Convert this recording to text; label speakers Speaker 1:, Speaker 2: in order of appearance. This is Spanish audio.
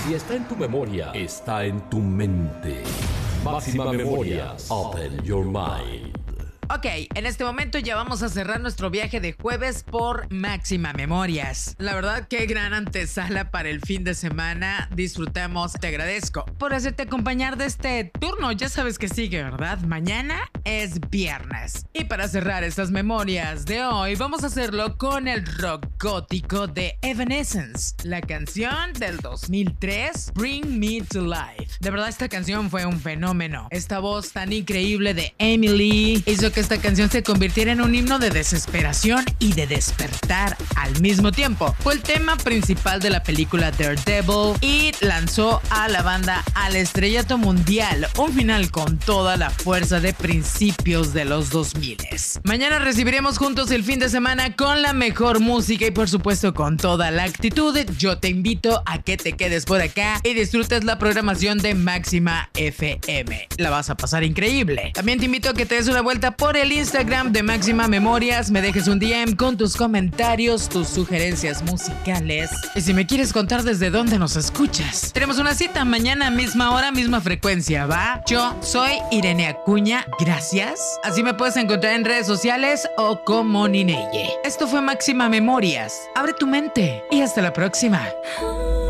Speaker 1: Si está en tu memoria, está en tu mente. Máxima Memorias. Open your mind.
Speaker 2: Ok, en este momento ya vamos a cerrar nuestro viaje de jueves por Máxima Memorias. La verdad, qué gran antesala para el fin de semana. Disfrutamos, te agradezco por hacerte acompañar de este turno. Ya sabes que sigue, ¿verdad? Mañana es viernes. Y para cerrar estas memorias de hoy, vamos a hacerlo con el rock gótico de Evanescence. La canción del 2003, Bring Me to Life. De verdad, esta canción fue un fenómeno. Esta voz tan increíble de Emily hizo que esta canción se convirtiera en un himno de desesperación y de despertar al mismo tiempo. Fue el tema principal de la película Daredevil y lanzó a la banda al estrellato mundial, un final con toda la fuerza de principios de los 2000. Mañana recibiremos juntos el fin de semana con la mejor música y por supuesto con toda la actitud. Yo te invito a que te quedes por acá y disfrutes la programación de Máxima FM. La vas a pasar increíble. También te invito a que te des una vuelta por el Instagram de Máxima Memorias, me dejes un DM con tus comentarios, tus sugerencias musicales y si me quieres contar desde dónde nos escuchas. Tenemos una cita mañana, misma hora, misma frecuencia, ¿va? Yo soy Irene Acuña, gracias. Así me puedes encontrar en redes sociales o como Nineye. Esto fue Máxima Memorias. Abre tu mente y hasta la próxima.